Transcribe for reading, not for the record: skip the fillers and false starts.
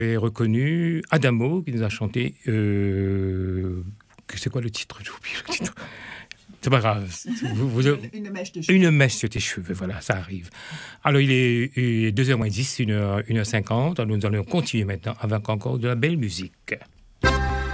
Et reconnu Adamo qui nous a chanté. C'est quoi le titre? J'ai oublié le titre. C'est pas grave. Une mèche de cheveux. Une mèche sur tes cheveux, voilà, ça arrive. Alors, il est 2h moins 10, 1h50. Alors, nous allons continuer maintenant avec encore de la belle musique.